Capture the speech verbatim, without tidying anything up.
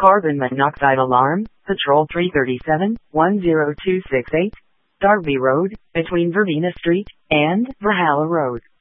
Carbon monoxide alarm, Patrol three thirty-seven, one zero two six eight, Darby Road, between Verbena Street and Valhalla Road.